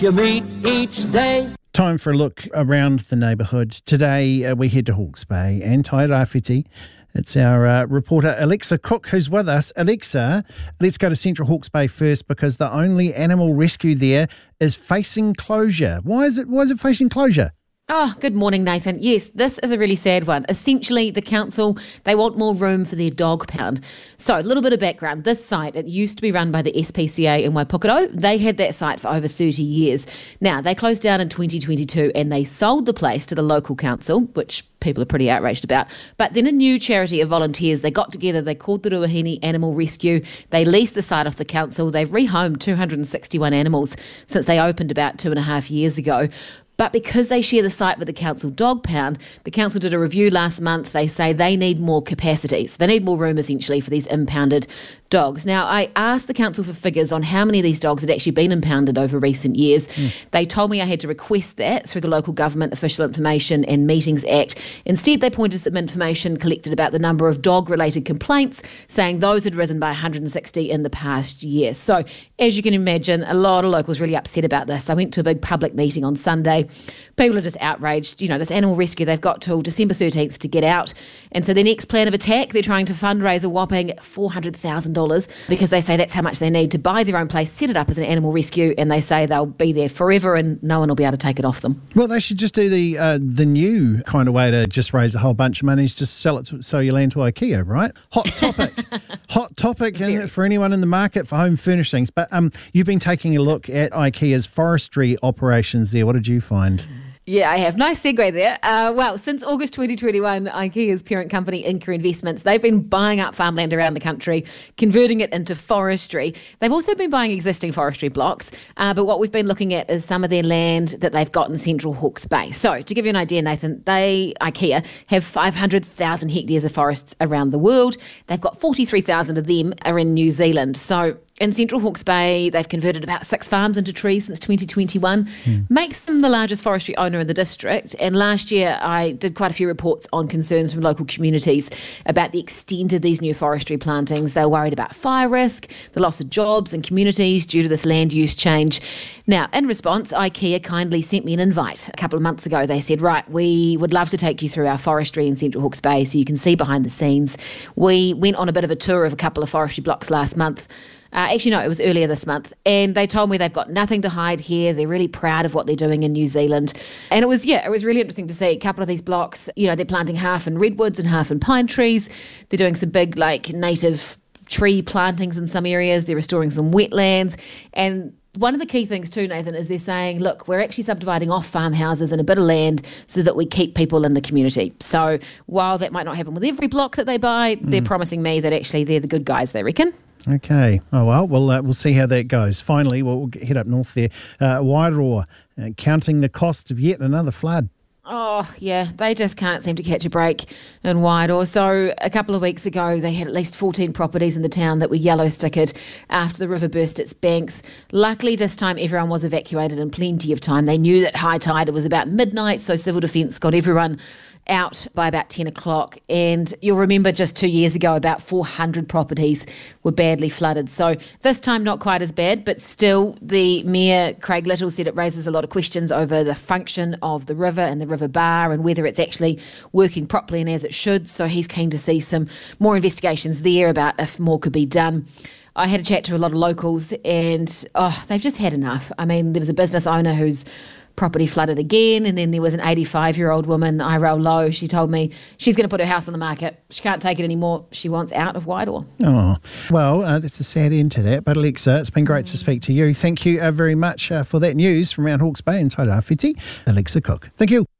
fish you meet each day. Time for a look around the neighbourhood. Today we head to Hawke's Bay and Tairāwhiti. It's our reporter Alexa Cook who's with us. Alexa, let's go to Central Hawke's Bay first because the only animal rescue there is facing closure. Why is it facing closure? Oh, good morning, Nathan. Yes, this is a really sad one. Essentially, the council, they want more room for their dog pound. So, a little bit of background. This site, it used to be run by the SPCA in Waipukaro. They had that site for over 30 years. Now, they closed down in 2022 and they sold the place to the local council, which people are pretty outraged about. But then a new charity of volunteers, they got together, they called the Ruahine Animal Rescue. They leased the site off the council. They've rehomed 261 animals since they opened about 2.5 years ago. But because they share the site with the council dog pound, the council did a review last month. They say they need more capacity. So they need more room, essentially, for these impounded dogs. Now, I asked the council for figures on how many of these dogs had actually been impounded over recent years. They told me I had to request that through the Local Government Official Information and Meetings Act. Instead, they pointed to some information collected about the number of dog-related complaints, saying those had risen by 160 in the past year. So, as you can imagine, a lot of locals really upset about this. I went to a big public meeting on Sunday. People are just outraged. You know, this animal rescue, they've got till December 13th to get out. And so their next plan of attack, they're trying to fundraise a whopping $400,000 because they say that's how much they need to buy their own place, set it up as an animal rescue, and they say they'll be there forever and no one will be able to take it off them. Well, they should just do the new kind of way to just raise a whole bunch of money is just sell your land to IKEA, right? Hot topic. Hot topic for anyone in the market for home furnishings. But you've been taking a look at IKEA's forestry operations there. What did you find? Yeah, I have. Nice segue there. Well, since August 2021, IKEA's parent company, Inca Investments, they've been buying up farmland around the country, converting it into forestry. They've also been buying existing forestry blocks, but what we've been looking at is some of their land that they've got in Central Hawke's Bay. So, to give you an idea, Nathan, IKEA, have 500,000 hectares of forests around the world. They've got 43,000 of them are in New Zealand. So, in Central Hawke's Bay, they've converted about 6 farms into trees since 2021. Makes them the largest forestry owner in the district. And last year, I did quite a few reports on concerns from local communities about the extent of these new forestry plantings. They were worried about fire risk, the loss of jobs and communities due to this land use change. Now, in response, IKEA kindly sent me an invite a couple of months ago. They said, right, we would love to take you through our forestry in Central Hawke's Bay so you can see behind the scenes. We went on a bit of a tour of a couple of forestry blocks last month. Actually, no, it was earlier this month. And they told me they've got nothing to hide here. They're really proud of what they're doing in New Zealand. And it was really interesting to see a couple of these blocks. You know, they're planting half in redwoods and half in pine trees. They're doing some big, native tree plantings in some areas. They're restoring some wetlands. And one of the key things too, Nathan, is they're saying, look, we're actually subdividing off farmhouses and a bit of land so that we keep people in the community. So while that might not happen with every block that they buy, they're promising me that actually they're the good guys, they reckon. Okay. Oh, well, we'll see how that goes. Finally, we'll head up north there. Wairoa, counting the cost of yet another flood. Oh, yeah, they just can't seem to catch a break in Wairoa. So a couple of weeks ago, they had at least 14 properties in the town that were yellow stickered after the river burst its banks. Luckily, this time everyone was evacuated in plenty of time. They knew that high tide was about midnight, so Civil Defence got everyone out by about 10 o'clock. And you'll remember just 2 years ago, about 400 properties were badly flooded. So this time not quite as bad, but still the Mayor, Craig Little, said it raises a lot of questions over the function of the river and the river bar and whether it's actually working properly and as it should. So he's keen to see some more investigations there about if more could be done. I had a chat to a lot of locals and, they've just had enough. I mean, there was a business owner whose property flooded again, and then there was an 85-year-old woman, Irel Lowe. She told me she's going to put her house on the market. She can't take it anymore. She wants out of Wairoa. Oh, well, that's a sad end to that. But Alexa, it's been great to speak to you. Thank you very much for that news from around Hawke's Bay and Tairāwhiti. Alexa Cook. Thank you.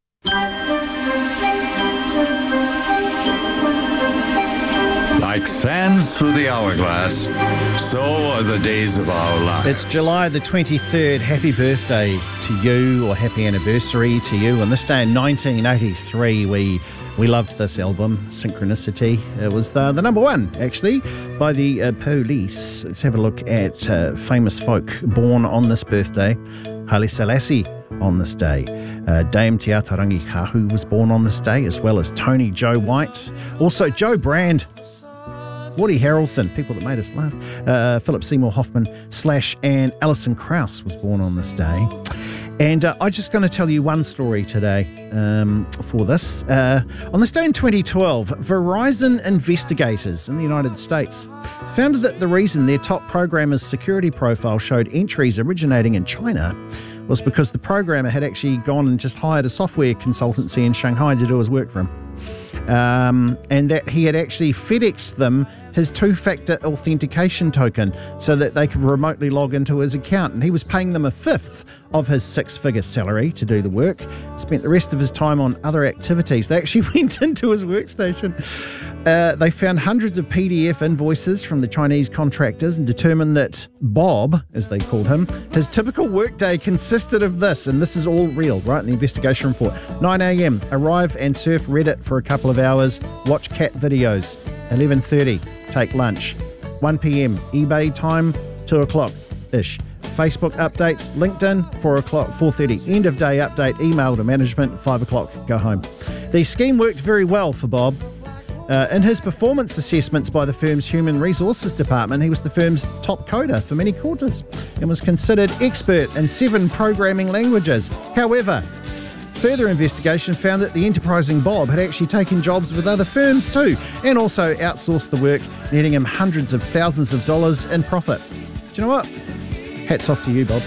Like sands through the hourglass, so are the days of our lives. It's July the 23rd. Happy birthday to you, or happy anniversary to you. On this day in 1983, we loved this album, Synchronicity. It was the number one, actually, by the Police. Let's have a look at famous folk born on this birthday. Haile Selassie on this day. Dame Te Atarangi Kahu was born on this day, as well as Tony Joe White. Also Joe Brand, Woody Harrelson, people that made us laugh. Philip Seymour Hoffman / and Alison Krauss was born on this day. And I'm just going to tell you one story today for this. On this day in 2012, Verizon investigators in the United States found that the reason their top programmer's security profile showed entries originating in China was because the programmer had actually gone and just hired a software consultancy in Shanghai to do his work for him. And that he had actually FedExed them his two-factor authentication token so that they could remotely log into his account. And he was paying them a fifth of his six-figure salary to do the work, spent the rest of his time on other activities. They actually went into his workstation. They found hundreds of PDF invoices from the Chinese contractors and determined that Bob, as they called him, his typical workday consisted of this, and this is all real, right, in the investigation report. 9 a.m, arrive and surf Reddit for a couple of hours, watch cat videos. 11:30, take lunch. 1 p.m, eBay time, 2 o'clock-ish. Facebook updates, LinkedIn, 4 o'clock, 4:30. End of day update, email to management, 5 o'clock, go home. The scheme worked very well for Bob. In his performance assessments by the firm's Human Resources Department, he was the firm's top coder for many quarters and was considered expert in 7 programming languages. However, further investigation found that the enterprising Bob had actually taken jobs with other firms too and also outsourced the work, netting him hundreds of thousands of dollars in profit. Do you know what? Hats off to you, Bob.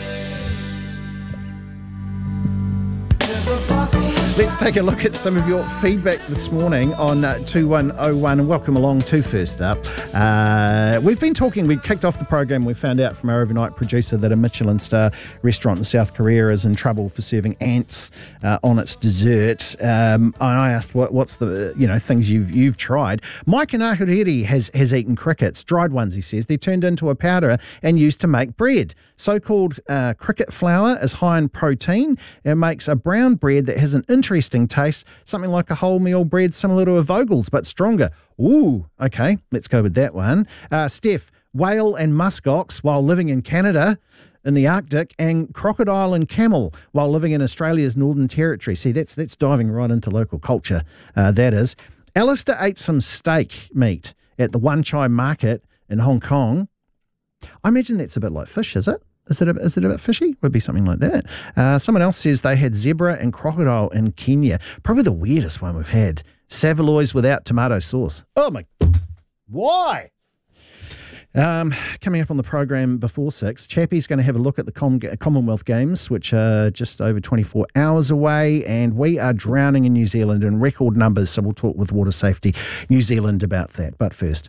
Let's take a look at some of your feedback this morning on 2101 and welcome along to First Up. We kicked off the program, we found out from our overnight producer that a Michelin star restaurant in South Korea is in trouble for serving ants on its dessert. And I asked what's the things you've tried. Mike in Ahuriri has eaten crickets, dried ones he says. They're turned into a powder and used to make bread. So-called cricket flour is high in protein. It makes a brown bread that has an interesting taste, something like a wholemeal bread similar to a Vogel's but stronger. Ooh, okay, let's go with that one. Steph, whale and muskox while living in Canada in the Arctic, and crocodile and camel while living in Australia's Northern Territory. See, that's diving right into local culture, that is. Alistair ate some steak meat at the Wan Chai market in Hong Kong. I imagine that's a bit like fish, is it? Is it a bit fishy? Would be something like that. Someone else says they had zebra and crocodile in Kenya. Probably the weirdest one we've had. Saveloys without tomato sauce. Oh my... Why? Coming up on the program before 6, Chappie's going to have a look at the Commonwealth Games, which are just over 24 hours away, and we are drowning in New Zealand in record numbers, so we'll talk with Water Safety New Zealand about that. But first...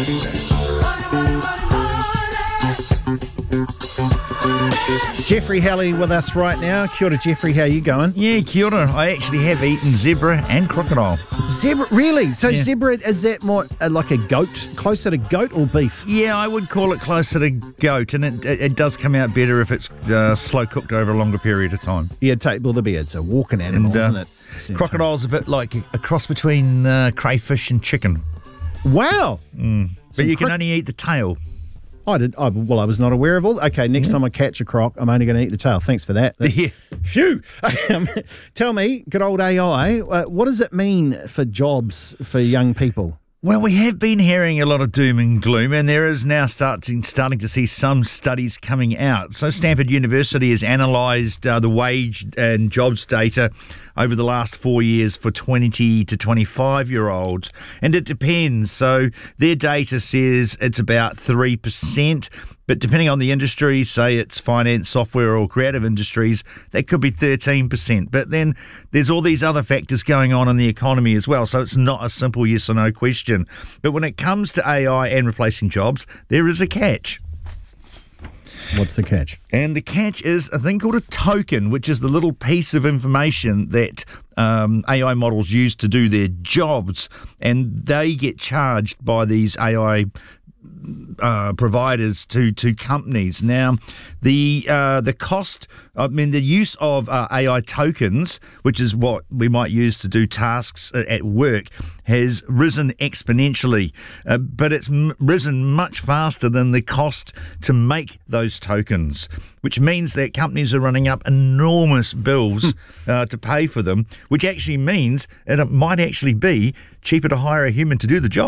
Jeffrey Halley with us right now. Kia ora, Jeffrey. How are you going? Yeah, kia ora. I actually have eaten zebra and crocodile. Zebra? Really? So yeah. Zebra, is that more like a goat, closer to goat or beef? Yeah, I would call it closer to goat, and it does come out better if it's slow cooked over a longer period of time. Yeah, it's a walking animal, isn't it? Crocodile's a bit like a cross between crayfish and chicken. Wow. But you can only eat the tail. I was not aware of all. Okay, next time I catch a croc, I'm only going to eat the tail. Thanks for that. Yeah. Phew. Tell me, good old AI, what does it mean for jobs for young people? Well, we have been hearing a lot of doom and gloom, and there is now starting to see some studies coming out. So Stanford University has analysed the wage and jobs data over the last 4 years for 20 to 25-year-olds, and it depends. So their data says it's about 3%, but depending on the industry, say it's finance, software or creative industries, that could be 13%. But then there's all these other factors going on in the economy as well, so it's not a simple yes or no question. But when it comes to AI and replacing jobs, there is a catch. What's the catch? And the catch is a thing called a token, which is the little piece of information that AI models use to do their jobs, and they get charged by these AI providers to companies. Now, the cost, the use of AI tokens, which is what we might use to do tasks at work, has risen exponentially, but it's risen much faster than the cost to make those tokens, which means that companies are running up enormous bills to pay for them, which actually means that it might actually be cheaper to hire a human to do the job.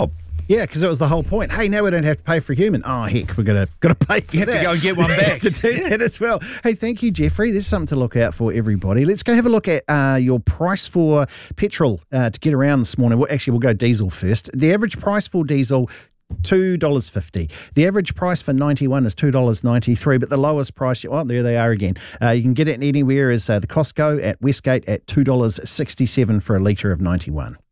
Yeah, because it was the whole point. Hey, now we don't have to pay for a human. Oh, heck, we're got to pay for You have that. to go and get one back. to do that as well. Hey, thank you, Jeffrey. There's something to look out for, everybody. Let's go have a look at your price for petrol to get around this morning. We'll go diesel first. The average price for diesel, $2.50. The average price for 91 is $2.93, but the lowest price, there they are again. You can get it anywhere as the Costco at Westgate at $2.67 for a litre of 91.